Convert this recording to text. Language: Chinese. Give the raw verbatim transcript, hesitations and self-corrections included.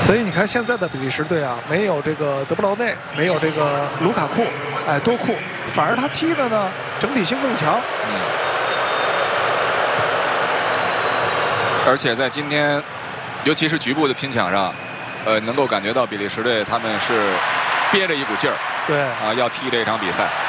所以你看现在的比利时队啊，没有这个德布劳内，没有这个卢卡库，哎，多库，反而他踢的呢整体性更强。 嗯。而且在今天，尤其是局部的拼抢上，呃，能够感觉到比利时队他们是憋着一股劲儿， 对啊，要踢这场比赛。